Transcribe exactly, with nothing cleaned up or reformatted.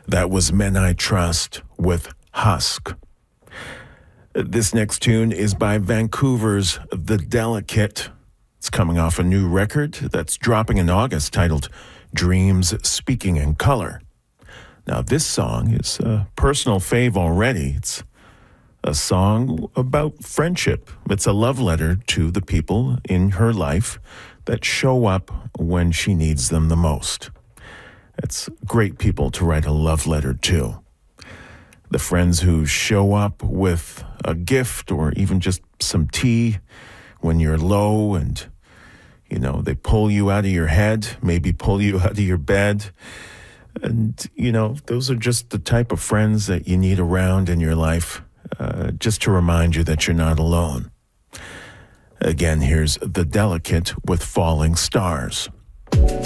That was Men I Trust with Husk. This next tune is by Vancouver's The Delicate. It's coming off a new record that's dropping in August titled Dreams Speaking in Color. Now, this song is a personal fave already. It's a song about friendship. It's a love letter to the people in her life that show up when she needs them the most. It's great people to write a love letter to. The friends who show up with a gift or even just some tea when you're low and, you know, they pull you out of your head, maybe pull you out of your bed. And, you know, those are just the type of friends that you need around in your life, uh, just to remind you that you're not alone. Again, here's The Delicate with Falling Stars.